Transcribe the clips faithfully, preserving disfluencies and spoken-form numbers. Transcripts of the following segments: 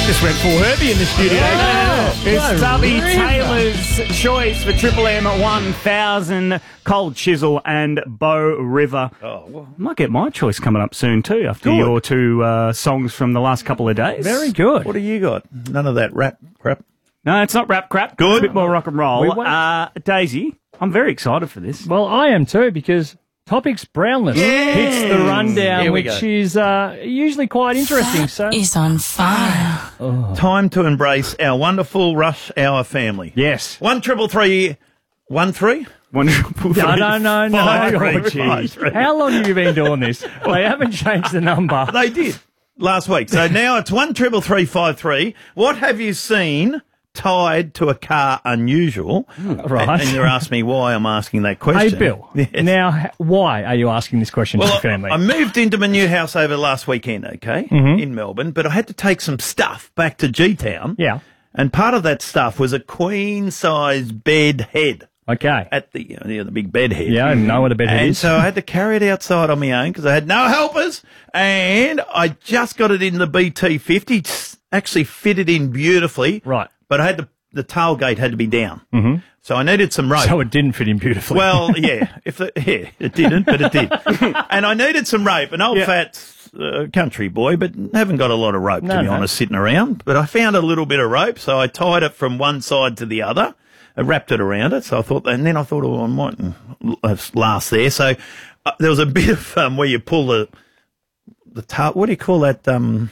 Just went full Herbie in the studio. Yeah. It's No, Tubby really? Taylor's choice for Triple M one thousand, Cold Chisel and Bow River. Oh, well. Might get my choice coming up soon too, after Good. your two uh, songs from the last couple of days. Very good. What do you got? None of that rap crap. No, it's not rap crap. Good. It's a bit more rock and roll. We won't- Uh, Daisy, I'm very excited for this. Well, I am too, because Topics Brownless hits the rundown, Here we which go. is uh, usually quite interesting. So is on fire. Time to embrace our wonderful Rush Hour family. Yes. One triple three, one three. Wonderful. no, no, no, no. Five, Oh, three, geez. five, three. How long have you been doing this? They haven't changed the number. They did last week. So now it's one triple three five three. What have you seen tied to a car unusual? Right. And, and you're asking me why I'm asking that Hey, question. Bill. Yes. Now, h- why are you asking this question to Well, your family? I moved into my new house over last weekend, okay, Mm-hmm. in Melbourne, but I had to take some stuff back to G-Town. Yeah. And part of that stuff was a queen-size bed head Okay. at the, you know, the, the big bed head. Yeah, I know what a bedhead And is. so I had to carry it outside on my own because I had no helpers. And I just got it in the B T fifty. It's actually fitted in beautifully. Right. But I had to, the tailgate had to be down. Mm-hmm. So I needed some rope. So it didn't fit in beautifully. Well, yeah, if it, yeah, it didn't, but it did. And I needed some rope. An old Yeah. fat uh, country boy, but haven't got a lot of rope, No, to be no. honest, sitting around. But I found a little bit of rope, so I tied it from one side to the other. I wrapped it around it. So I thought, and then I thought, oh, I might uh, last there. So uh, there was a bit of um, where you pull the the tail. What do you call that? Um,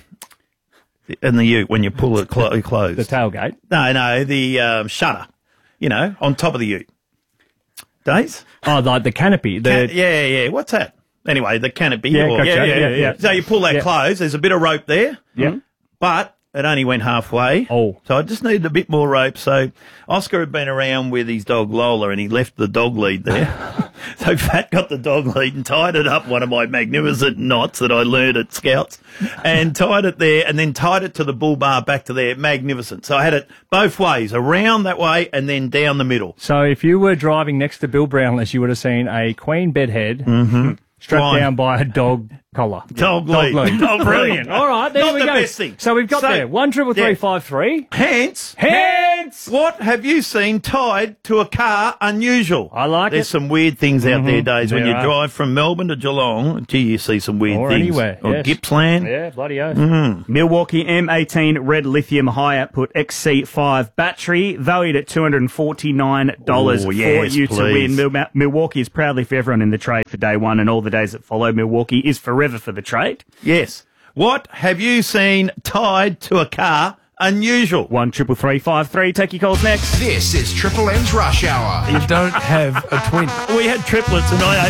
in the ute when you pull it clo- closed. the tailgate. No, no, the um, shutter. You know, on top of the ute. Days? Oh, like the canopy. The, Can- yeah, yeah. What's that? Anyway, the canopy. Yeah, or- gotcha. Yeah, yeah. So you pull that Yeah. close. There's a bit of rope there. Yeah. But it only went halfway. Oh. So I just needed a bit more rope. So Oscar had been around with his dog Lola and he left the dog lead there. So Fat got the dog lead and tied it up, one of my magnificent knots that I learned at Scouts, and tied it there and then tied it to the bull bar back to there. Magnificent. So I had it both ways, around that way and then down the middle. So if you were driving next to Bill Brownless, you would have seen a queen bedhead strapped Fine. down by a dog collar. Dog Dog lead. lead. Dog Brilliant. lead. All right, there Not we the go. best thing. So we've got So- there one triple three five three. Hence, Hands. what have you seen tied to a car unusual? I like There's it. some weird things out there, Days. When There you are. drive from Melbourne to Geelong, gee, you see some weird Or things. anywhere, Or yes. Gippsland. Yeah, bloody oath. Milwaukee M eighteen red lithium high output X C five battery valued at two hundred forty-nine dollars Oh, for yes, you to please. win. Mil- Milwaukee is proudly for everyone in the trade for day one and all the days that follow. Milwaukee is forever for the trade. Yes. What have you seen tied to a car unusual? One triple three five three. Take your calls next. This is Triple M's Rush Hour. You don't have a twin. We had triplets and I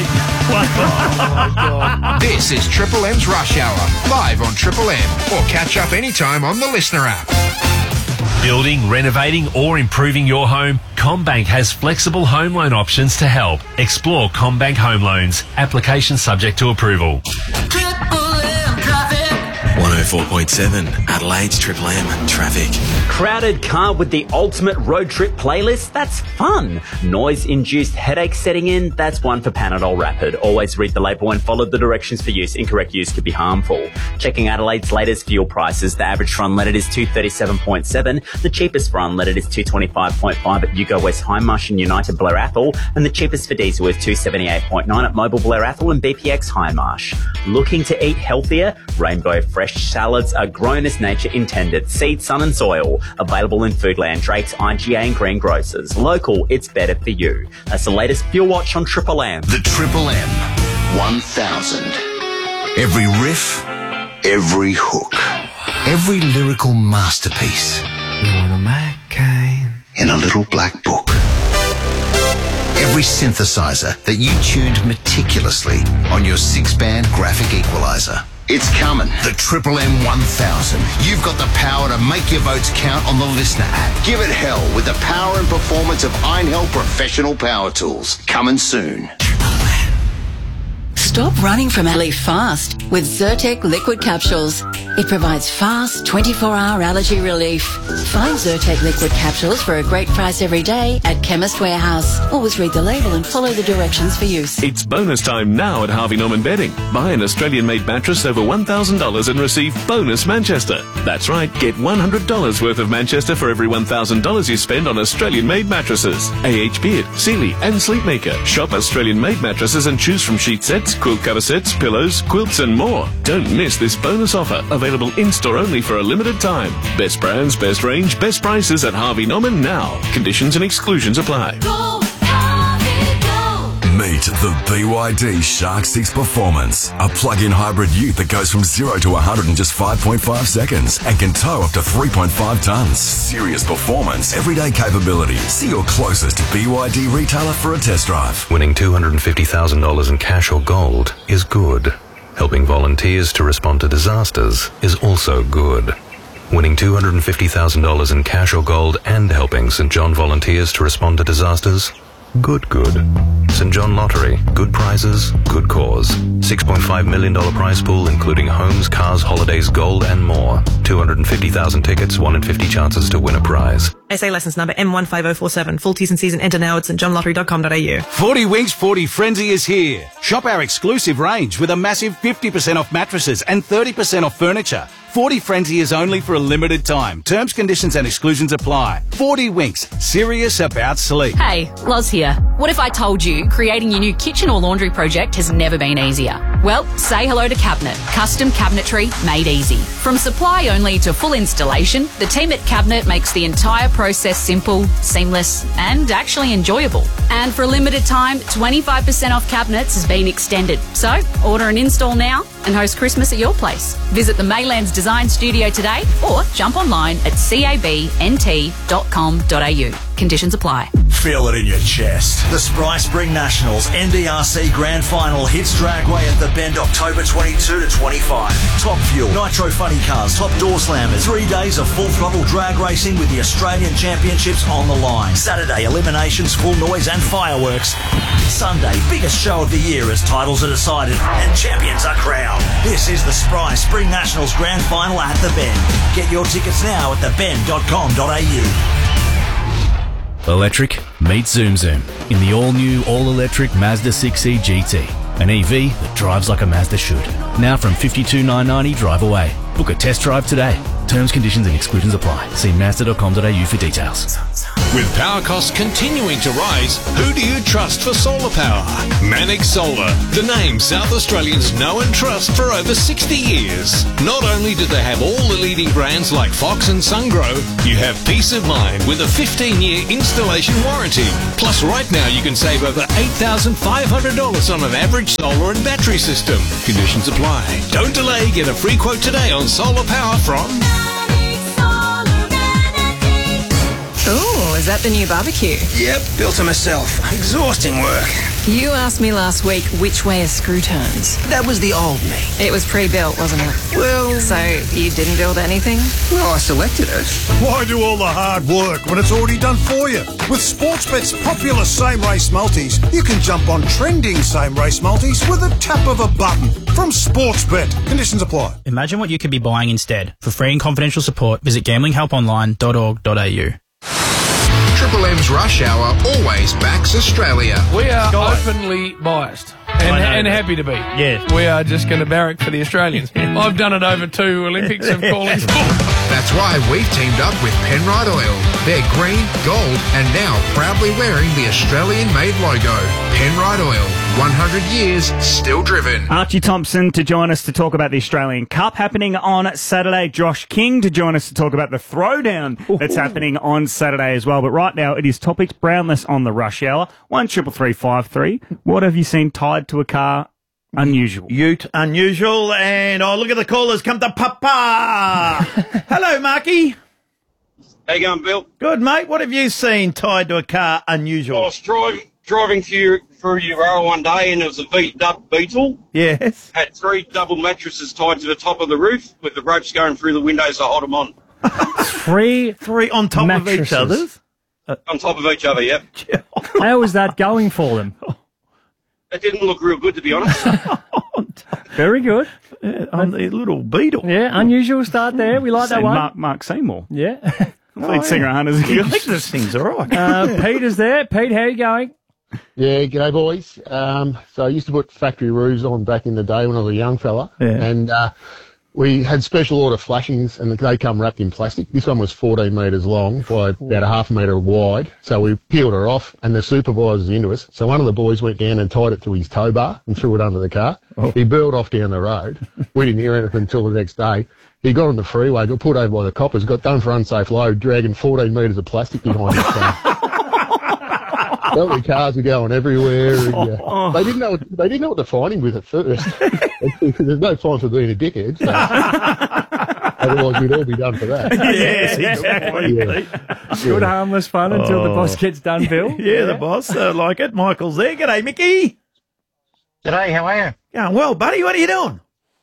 ate one. This is Triple M's Rush Hour, live on Triple M, or catch up anytime on the Listener app. Building, renovating or improving your home? CommBank has flexible home loan options to help. Explore CommBank Home Loans. Application subject to approval. one oh four point seven Adelaide's Triple M Traffic. Crowded car with the ultimate road trip playlist? That's fun. Noise-induced headache setting in? That's one for Panadol Rapid. Always read the label and follow the directions for use. Incorrect use could be harmful. Checking Adelaide's latest fuel prices. The average for unleaded is two thirty-seven point seven. The cheapest for unleaded is two twenty-five point five at Yugo West Hindmarsh and United Blair Athol. And the cheapest for diesel is two seventy-eight point nine at Mobil Blair Athol and B P X Hindmarsh. Looking to eat healthier? Rainbow Fresh salads are grown as nature intended. Seed, sun and soil. Available in Foodland, Drake's, I G A and greengrocers. Local, it's better for you. That's the latest Fuel Watch on Triple M. The Triple M one thousand. Every riff, every hook, every lyrical masterpiece. You want a Mac-Cane? In a little black book. Every synthesizer that you tuned meticulously on your six-band graphic equalizer. It's coming. The Triple M one thousand. You've got the power to make your votes count on the Listener app. Give it hell with the power and performance of Einhell Professional Power Tools. Coming soon. Stop running from Leaf Fast with Zyrtec liquid capsules. It provides fast twenty-four hour allergy relief. Find Zyrtec liquid capsules for a great price every day at Chemist Warehouse. Always read the label and follow the directions for use. It's bonus time now at Harvey Norman Bedding. Buy an Australian-made mattress over one thousand dollars and receive bonus Manchester. That's right, get one hundred dollars worth of Manchester for every one thousand dollars you spend on Australian-made mattresses. A H Beard, Sealy and Sleepmaker. Shop Australian-made mattresses and choose from sheet sets, quilt cover sets, pillows, quilts and more. Don't miss this bonus offer. Available in-store only for a limited time. Best brands, best range, best prices at Harvey Norman now. Conditions and exclusions apply. Go, Harvey, go. Meet the B Y D Shark six Performance, a plug-in hybrid ute that goes from zero to one hundred in just five point five seconds and can tow up to three point five tonnes. Serious performance, everyday capability. See your closest B Y D retailer for a test drive. Winning two hundred fifty thousand dollars in cash or gold is good. Helping volunteers to respond to disasters is also good. Winning two hundred fifty thousand dollars in cash or gold and helping St John volunteers to respond to disasters? Good, good. St John Lottery. Good prizes, good cause. six point five million dollars prize pool including homes, cars, holidays, gold and more. two hundred fifty thousand tickets, one in fifty chances to win a prize. S A licence number M one five oh four seven. Full T's and C's and enter now at st john lottery dot com dot a u. forty Winks forty Frenzy is here. Shop our exclusive range with a massive fifty percent off mattresses and thirty percent off furniture. forty Frenzy is only for a limited time. Terms, conditions and exclusions apply. forty Winks. Serious about sleep. Hey, Loz here. What if I told you creating your new kitchen or laundry project has never been easier? Well, say hello to Cabinet. Custom cabinetry made easy. From supply only to full installation, the team at Cabinet makes the entire process simple, seamless and actually enjoyable. And for a limited time, twenty-five percent off cabinets has been extended. So, order and install now and host Christmas at your place. Visit the Maylands Design Studio today or jump online at cabnt dot com dot a u. Conditions apply. Feel it in your chest. The Spry Spring Nationals N D R C Grand Final hits Dragway at the Bend October twenty-second to twenty-fifth. Top Fuel, Nitro Funny Cars, Top Door Slammers. Three days of full throttle drag racing with the Australian Championships on the line. Saturday, eliminations, full noise and fireworks. Sunday, biggest show of the year as titles are decided and champions are crowned. This is the Spry Spring Nationals Grand Final at the Bend. Get your tickets now at the bend dot com dot a u. Electric meets Zoom Zoom in the all-new, all-electric Mazda six E G T. An E V that drives like a Mazda should. Now from fifty-two thousand nine hundred ninety drive away. Book a test drive today. Terms, conditions and exclusions apply. See mazda dot com dot a u for details. With power costs continuing to rise, who do you trust for solar power? Manic Solar, the name South Australians know and trust for over sixty years. Not only do they have all the leading brands like Fox and Sungrow, you have peace of mind with a fifteen year installation warranty. Plus right now you can save over eight thousand five hundred dollars on an average solar and battery system. Conditions apply. Don't delay, get a free quote today on solar power from... Ooh, is that the new barbecue? Yep, built it myself. Exhausting work. You asked me last week which way a screw turns. That was the old me. It was pre-built, wasn't it? Well... So, you didn't build anything? Well, I selected it. Why do all the hard work when it's already done for you? With Sportsbet's popular same-race multis, you can jump on trending same-race multis with a tap of a button. From Sportsbet. Conditions apply. Imagine what you could be buying instead. For free and confidential support, visit gambling help online dot org dot a u. Triple M's Rush Hour always backs Australia. We are Guys. openly biased and, and happy to be. Yes. We are just going to barrack for the Australians. I've done it over two Olympics of calling sport. That's why we've teamed up with Penrite Oil. They're green, gold, and now proudly wearing the Australian-made logo. Penrite Oil, one hundred years, still driven. Archie Thompson to join us to talk about the Australian Cup happening on Saturday. Josh King to join us to talk about the throwdown that's happening on Saturday as well. But right now it is Topics Brownless on the Rush Hour. One triple three five three. What have you seen tied to a car? Unusual. Ute, unusual. And, oh, look at the callers. Come to Papa. Hello, Marky. How you going, Bill? Good, mate. What have you seen tied to a car unusual? I was driving, driving through, through Euro one day and there was a beat-up Beetle. Yes. Had three double mattresses tied to the top of the roof with the ropes going through the windows to hold them on. Three, three on top mattresses. of each other? Uh, on top of each other, yep. How was that going for them? It didn't look real good, to be honest. Very good. Yeah, on the little beetle. Yeah, unusual start there. We like that Say one. Mark, Mark Seymour. Yeah. Lead singer of Hunters. This thing's all right. Uh, Peter's there. Pete, how are you going? Yeah, g'day boys. Um, so I used to put factory roofs on back in the day when I was a young fella, Yeah. and uh, we had special order flashings, and they come wrapped in plastic. This one was fourteen metres long by about a half a metre wide. So we peeled her off, and the supervisor's into us. So one of the boys went down and tied it to his tow bar and threw it under the car. Oh. He burled off down the road. We didn't hear anything until the next day. He got on the freeway, got put over by the coppers, got done for unsafe load, dragging fourteen metres of plastic behind his car. The cars were going everywhere. And, uh, Oh. They didn't know. What, they didn't know what to fine him with at first. There's no fine for being a dickhead. So. Otherwise, we'd all be done for that. Yes, exactly. Yeah. Good harmless fun until the Oh. boss gets done, Bill. Yeah, the boss. Uh, like it. Michael's there. G'day, Mickey. G'day, how are you? Going well, buddy. What are you doing?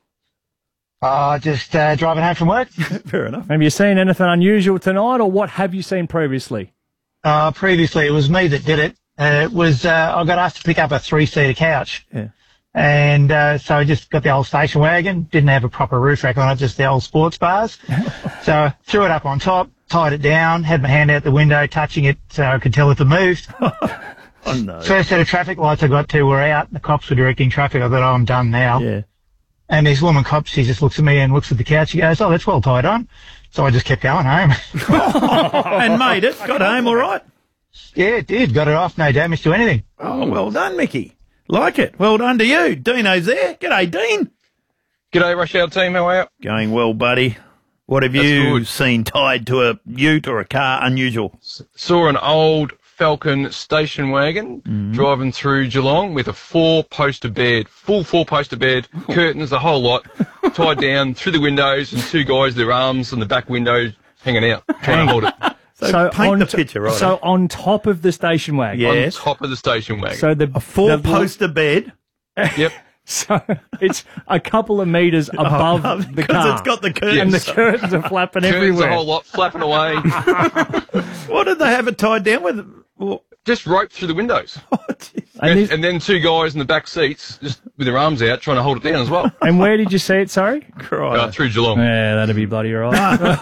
Uh, just uh, driving home from work. Fair enough. Have you seen anything unusual tonight, or what have you seen previously? Uh, previously, it was me that did it. Uh, it was uh, I got asked to pick up a three-seater couch. Yeah. And uh, so I just got the old station wagon, didn't have a proper roof rack on it, just the old sports bars. So I threw it up on top, tied it down, had my hand out the window, touching it so I could tell if it moved. Oh, no. First set of traffic lights I got to were out. The cops were directing traffic. I thought, oh, I'm done now. Yeah. And this woman cop, she just looks at me and looks at the couch. She goes, oh, that's well tied on. So I just kept going home. And made it. Got home all right. Yeah, it did. Got it off. No damage to anything. Oh, well done, Mickey. Like it. Well done to you. Dino's there. G'day, Dean. G'day, Rush Hour team. How are you? Going well, buddy. What have That's you good. seen tied to a ute or a car unusual? Saw an old Falcon station wagon Mm-hmm. driving through Geelong with a four-poster bed, full four-poster bed, curtains, the whole lot, tied down through the windows, and two guys, their arms on the back window hanging out, trying to hold it. So, paint on the t- picture, right? So on top of the station wagon. Yes. On top of the station wagon. So the a four-poster bed. Yep. So it's a couple of metres above the Because car. it's got the curtains. And the curtains are flapping Curtains, everywhere. the whole lot, flapping away. What did they have it tied down with? Well, Just rope through the windows. And and, this- and then two guys in the back seats, just with their arms out, trying to hold it down as well. And where did you see it, sorry? Uh, through Geelong. Yeah, that'd be bloody right.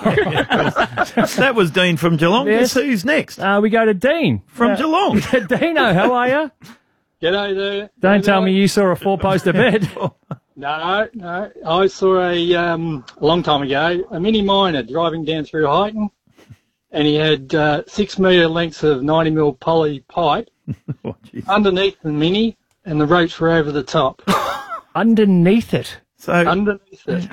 that was Dean from Geelong. Yes. Guess who's next? Uh, we go to Dean. From Uh, Geelong. Dino, how are you? G'day there. Don't G'day. tell me you saw a four-poster bed. No, no. I saw a, um, a long time ago, a mini miner driving down through Highton, and he had uh, six metre lengths of ninety mil poly pipe Oh, underneath the mini, and the ropes were over the top. Underneath it? So, underneath it.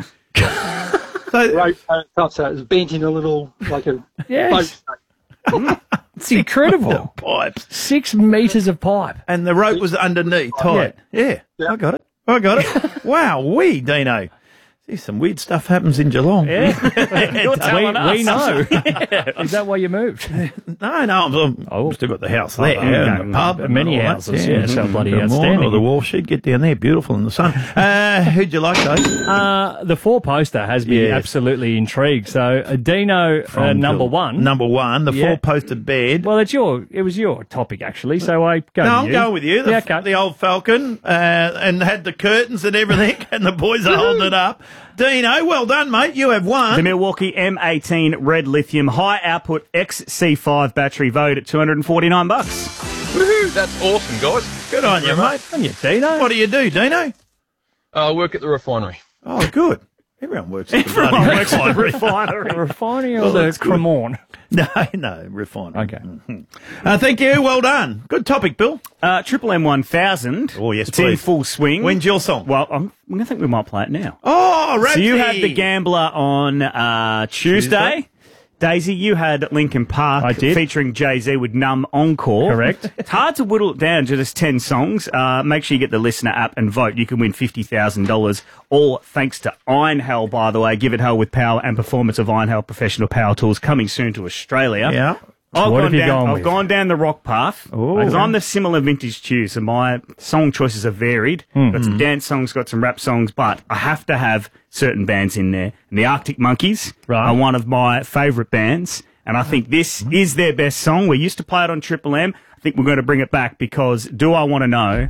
so rope over the top, so it was bent in a little, like a Yes. boat. It's incredible. pipes. Six metres of pipe. And the rope was underneath, tight. Yeah. I got it. I got it. Wow, we, Dino. See, some weird stuff happens in Geelong. Yeah. You're we, telling us. we know. Is that why you moved? No, no, I'm, I'm Oh. still got the house there, Oh, and okay. the pub, and Many all that. houses, yeah, so bloody The Mourne outstanding. or the wall sheet, get down there, beautiful in the sun. Uh, who'd you like, though? Uh, the four-poster has me Yes. absolutely intrigued. So, uh, Dino, uh, From number Gel- one. Number one, the Yeah. four-poster bed. Well, it's your, it was your topic, actually, so I go No, to I'm you. going with you. The, Yeah, okay. the old Falcon, uh, and had the curtains and everything, and the boys are holding it up. Dino, well done, mate. You have won. The Milwaukee M eighteen Red Lithium High Output X C five battery vote at two hundred forty-nine bucks. Woohoo, that's awesome, guys. Good on you, mate. And you, Dino. What do you do, Dino? Uh, I work at the refinery. Oh, good. Everyone works at the Everyone bloody works at the refinery. refinery. Refinery or Well, the that's good. Cremorne? No, no, refinery. Okay. Mhm. Uh, thank you. Well done. Good topic, Bill. Uh, Triple M one thousand. Oh, yes, It's in please. full swing. When's your song? Well, I'm, I'm going to think we might play it now. Oh, Ramsey. So you had The Gambler on uh, Tuesday. Tuesday. Daisy, you had Linkin Park I did. featuring Jay-Z with Numb Encore. Correct. It's hard to whittle it down to just ten songs. Uh, make sure you get the listener app and vote. You can win fifty thousand dollars, all thanks to Iron Hell, by the way. Give it hell with power and performance of Iron Hell Professional Power Tools coming soon to Australia. Yeah. I've, What gone, have you down, gone I've with? gone down the rock path Oh. because I'm the similar vintage too, so my song choices are varied. Got some dance songs, got some rap songs, but I have to have certain bands in there. And the Arctic Monkeys Right. are one of my favourite bands, and I think this is their best song. We used to play it on Triple M. I think we're going to bring it back because Do I Want to Know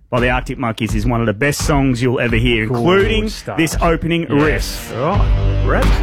by the Arctic Monkeys is one of the best songs you'll ever hear, including stuff. this opening Yes. riff. Oh, rap.